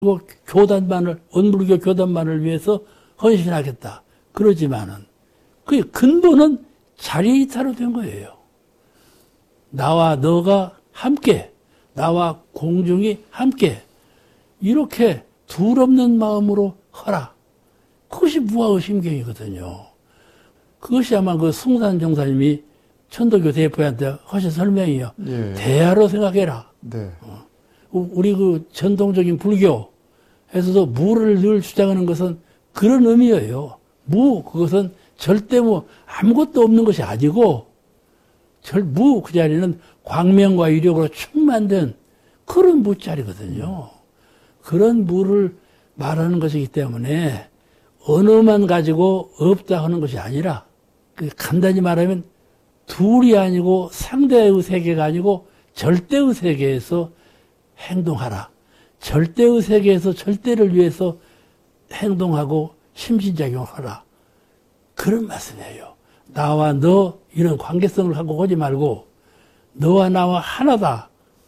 교단만을, 원불교 교단만을 위해서 헌신하겠다. 그러지만은, 그 근본은 자리이탈로 된 거예요. 나와 너가 함께, 나와 공중이 함께, 이렇게 둘 없는 마음으로 하라. 그것이 무아의심경이거든요. 그것이 아마 그 숭산정사님이 천도교 대표한테 하신 설명이요. 예. 대야로 생각해라. 네. 우리 그 전통적인 불교에서도 무를 늘 주장하는 것은 그런 의미예요. 그것은 절대 아무것도 없는 것이 아니고, 그 자리는 광명과 위력으로 충만된 그런 무자리거든요. 그런 무를 말하는 것이기 때문에 언어만 가지고 없다 하는 것이 아니라, 간단히 말하면 둘이 아니고 상대의 세계가 아니고 절대의 세계에서 행동하라. 절대의 세계에서 절대를 위해서 행동하고 심신작용하라. 그런 말씀이에요. 나와 너 이런 관계성을 갖고 오지 말고 너와 나와 하나다.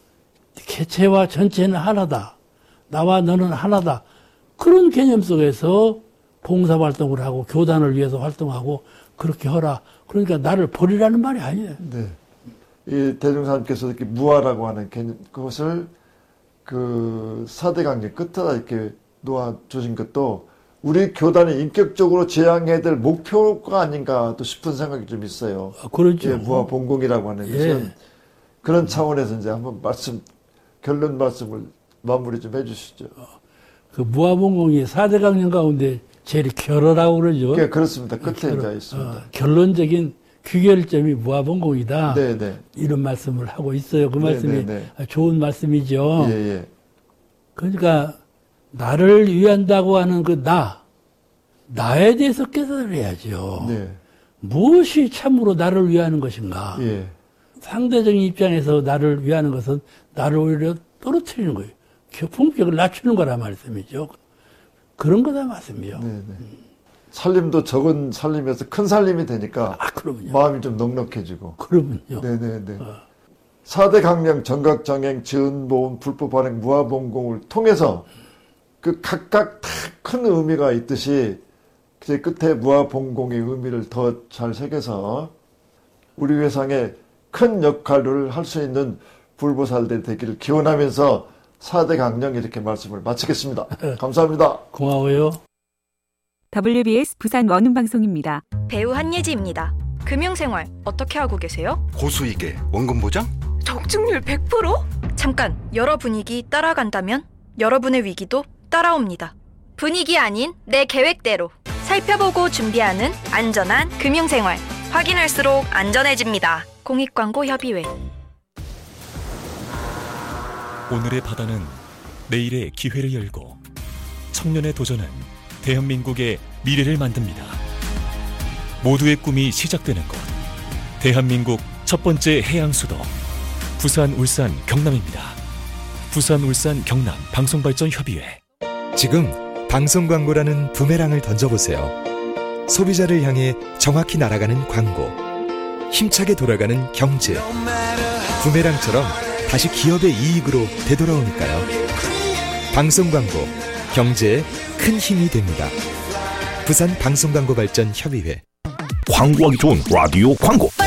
개체와 전체는 하나다. 나와 너는 하나다. 그런 개념 속에서 봉사활동을 하고 교단을 위해서 활동하고 그렇게 하라. 그러니까 나를 버리라는 말이 아니에요. 네. 이 대종사님께서 이렇게 무아라고 하는 개념, 그것을 그 4대 강령 끝에다 이렇게 놓아주신 것도 우리 교단이 인격적으로 지향해야 될 목표가 아닌가 또 싶은 생각이 좀 있어요. 그렇죠. 예, 무아 본공이라고 하는 것은 그런 차원에서 이제 한번 결론 말씀을 마무리 좀 해주시죠. 그 무아 본공이 4대 강령 가운데 제일 결어라고 그러죠. 네, 그렇습니다. 끝에 이제 있습니다. 결론적인 귀결점이 무아 본공이다. 네네. 이런 말씀을 하고 있어요. 그 말씀이 좋은 말씀이죠. 예. 그러니까 나를 위한다고 하는 그 나에 대해서 깨달아야죠. 네. 무엇이 참으로 나를 위하는 것인가. 예. 상대적인 입장에서 나를 위하는 것은 나를 오히려 떨어뜨리는 거예요. 품격을 낮추는 거란 말씀이죠. 그런 거다 말씀이요. 살림도 적은 살림에서 큰 살림이 되니까 그럼요. 마음이 좀 넉넉해지고. 그럼요. 네네네. 4대 강령, 정각정행, 지은보훈, 불법발행, 무아본공을 통해서 그 각각 다 큰 의미가 있듯이 그 끝에 무아본공의 의미를 더 잘 새겨서 우리 회상에 큰 역할을 할 수 있는 불보살들 되기를 기원하면서 4대 강령 이렇게 말씀을 마치겠습니다. 감사합니다. 고마워요. WBS 부산 원음방송입니다. 배우 한예지입니다. 금융생활 어떻게 하고 계세요? 고수익에 원금 보장? 적중률 100%? 잠깐, 여러 분위기 따라간다면 여러분의 위기도 따라옵니다. 분위기 아닌 내 계획대로 살펴보고 준비하는 안전한 금융생활. 확인할수록 안전해집니다. 공익광고협의회. 오늘의 바다는 내일의 기회를 열고 청년의 도전은 대한민국의 미래를 만듭니다. 모두의 꿈이 시작되는 곳, 대한민국 첫 번째 해양수도 부산, 울산, 경남입니다. 부산, 울산, 경남 방송발전협의회. 지금 방송 광고라는 부메랑을 던져보세요. 소비자를 향해 정확히 날아가는 광고, 힘차게 돌아가는 경제, 부메랑처럼 다시 기업의 이익으로 되돌아오니까요. 방송 광고, 경제에 큰 힘이 됩니다. 부산 방송광고발전협의회. 광고하기 좋은 라디오 광고.